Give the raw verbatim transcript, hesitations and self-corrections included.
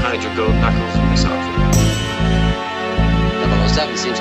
manager, Gold Knuckles, and myself. double oh seven seems